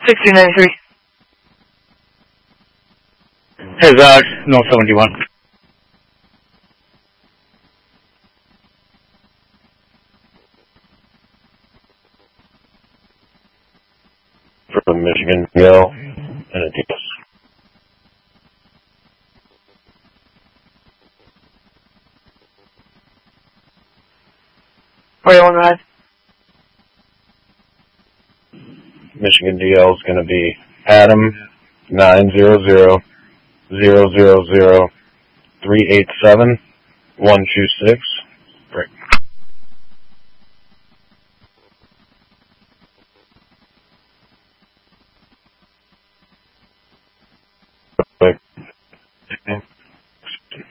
1693. Hey, Zach, North 71. From Michigan, Yale, and a DS. Where you want to ride? Michigan DL is going to be Adam 900-000-387-126.